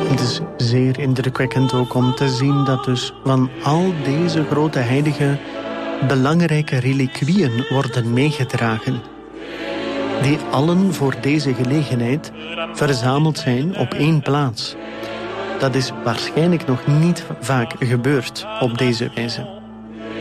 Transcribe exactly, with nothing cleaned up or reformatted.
Het is zeer indrukwekkend ook om te zien dat dus van al deze grote heiligen belangrijke reliquieën worden meegedragen, die allen voor deze gelegenheid verzameld zijn op één plaats. Dat is waarschijnlijk nog niet vaak gebeurd op deze wijze.